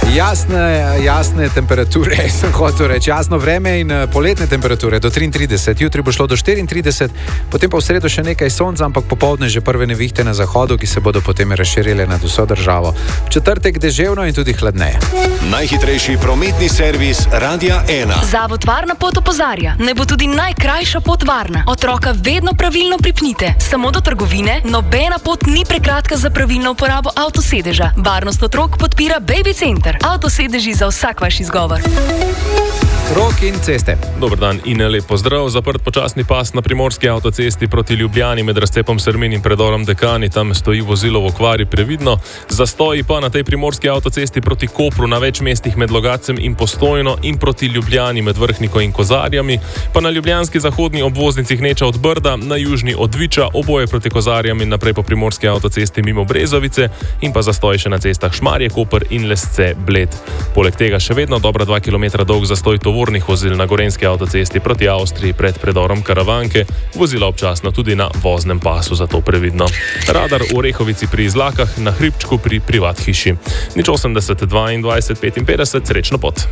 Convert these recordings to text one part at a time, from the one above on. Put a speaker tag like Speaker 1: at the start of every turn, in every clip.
Speaker 1: Jasne temperature, sem hotel reči, jasno vreme in poletne temperature do 33, jutri bo šlo do 34, potem pa v sredo še nekaj sonca, ampak popoldne že prve nevihte na zahodu, ki se bodo potem razširile nad vso državo. V četrtek deževno in tudi hladneje.
Speaker 2: Najhitrejši prometni servis Radia 1.
Speaker 3: Zavod Varna pot opozarja, naj bo tudi najkrajša pot varna. Otroka vedno pravilno pripnite. Samo do trgovine, nobena pot ni prekratka za pravilno uporabo avtosedeža. Varnost otrok podpira Baby Center. Avtosedeži za vsak vaš izgovor.
Speaker 1: Rok in ceste.
Speaker 4: Dober dan in lep pozdrav. Zaprt počasni pas na primorski avtocesti proti Ljubljani med razcepom Sermin in predorom Dekani. Tam stoji vozilo v okvari, previdno. Zastoji pa na tej primorski avtocesti proti Kopru na več mestih med Logacem in Postojno in proti Ljubljani med Vrhniko in Kozarjami. Pa na ljubljanski zahodni obvoznici Hneča od Brda, na južni od Viča, oboje proti Kozarjam in naprej po primorski avtocesti mimo Brezovice in pa zastoj še na cestah Šmarje, Koper in Lesce, Bled. Poleg tega še vedno dobra 2 km dolg zastoj tovornih vozil na gorenjski avtocesti proti Avstriji pred predorom Karavanke, vozila občasno tudi na voznem pasu, zato previdno. Radar v Orehovici pri Izlakah, na Hribčku pri privat hiši. 080 22 55, srečno pot.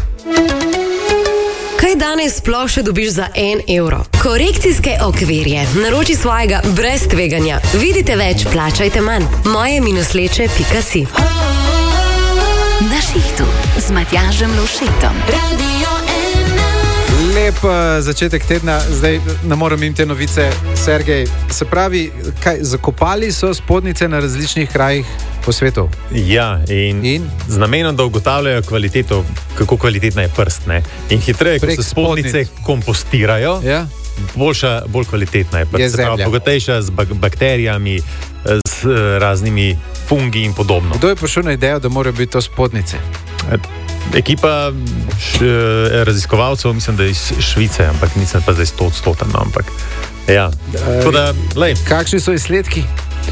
Speaker 5: Kaj danes sploh še dobiš za 1 evro? Korekcijske okvirje. Naroči svojega brez tveganja. Vidite več, plačajte manj. moje-leče.si.
Speaker 3: Na šihtu z Matjažem Lovšetom. Radio 1.
Speaker 1: Lep začetek tedna, zdaj ne morem im te novice, Sergej. Se pravi, kaj, zakopali so spodnjice na različnih krajih po svetu?
Speaker 6: Ja, in? Z namenom, da ugotavljajo kvaliteto, kako kvalitetna je prst, ne? In hitreje, ko se spodnjice kompostirajo, ja, bolj kvalitetna je prst. Je zemlja. Bogatejša z bakterijami, z raznimi fungi in podobno.
Speaker 1: Kdo je prišel na idejo, da morajo biti to spodnjice?
Speaker 6: Ekipa raziskovalcev, mislim, da iz Švice, ampak nisem pa zdaj 100%, no, ampak ja. Da,
Speaker 1: kakšni so izsledki?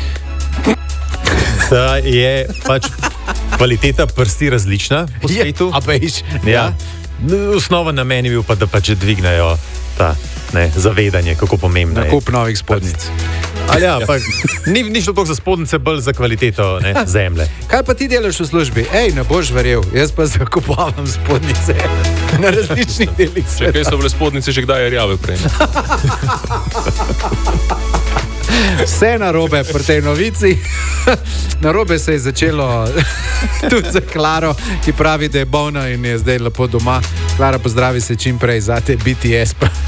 Speaker 6: Da je pač kvaliteta prsti različna po svetu. Ja. Osnova namen je bil pa, da pač dvignejo ta zavedanje, kako pomembno je.
Speaker 1: Nakup novih spodnjic.
Speaker 6: Ja, pa ni šlo toliko za spodnjice, bolj za kvaliteto zemlje.
Speaker 1: Kaj pa ti delaš v službi? Ne boš verjel, jaz pa zakupavam spodnjice na različnih delih sveta.
Speaker 4: Čekaj, so bile spodnjice že kdaj rjave prej?
Speaker 1: Vse narobe pri tej novici. Narobe se je začelo tudi za Klaro, ki pravi, da je bolna in je zdaj lepo doma. Klara, pozdravi se čim prej, zate BTS pa.